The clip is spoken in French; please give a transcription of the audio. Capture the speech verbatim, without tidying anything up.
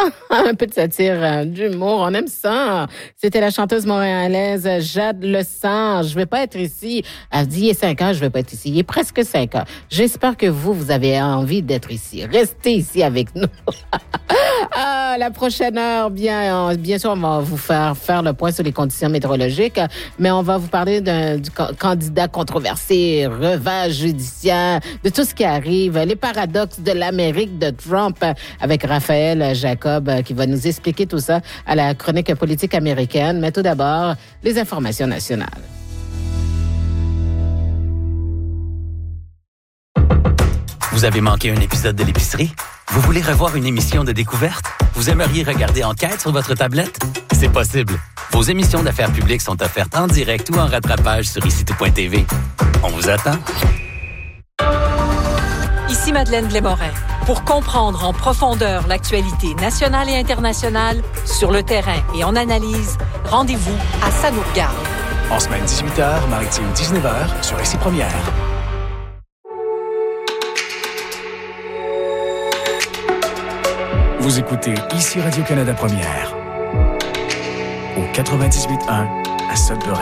Un peu de satire, euh, d'humour, on aime ça. C'était la chanteuse montréalaise Jade Le Sang. Je vais pas être ici. Elle dit, il est cinq heures, je vais pas être ici. Il est presque cinq heures. J'espère que vous, vous avez envie d'être ici. Restez ici avec nous. Ah, la prochaine heure, bien, on, bien sûr, on va vous faire faire le point sur les conditions météorologiques, mais on va vous parler d'un du ca- candidat controversé, revers judiciaire, de tout ce qui arrive, les paradoxes de l'Amérique de Trump, avec Raphaël Jacob, qui va nous expliquer tout ça à la chronique politique américaine. Mais tout d'abord, les informations nationales. Vous avez manqué un épisode de l'épicerie? Vous voulez revoir une émission de découverte? Vous aimeriez regarder Enquête sur votre tablette? C'est possible. Vos émissions d'affaires publiques sont offertes en direct ou en rattrapage sur ici tout point t v. On vous attend. Ici Madeleine Blais-Morin. Pour comprendre en profondeur l'actualité nationale et internationale, sur le terrain et en analyse, rendez-vous à Ça nous regarde. En semaine dix-huit heures, maritime dix-neuf heures, sur Ici Première. Vous écoutez Ici Radio-Canada Première. Au quatre-vingt-dix-huit un à Sudbury.